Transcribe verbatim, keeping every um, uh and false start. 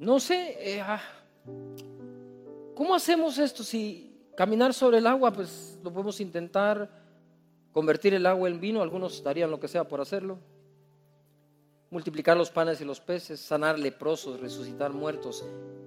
no sé, eh, ah, ¿cómo hacemos esto? Si caminar sobre el agua, pues lo podemos intentar, convertir el agua en vino, algunos darían lo que sea por hacerlo, multiplicar los panes y los peces, sanar leprosos, resucitar muertos.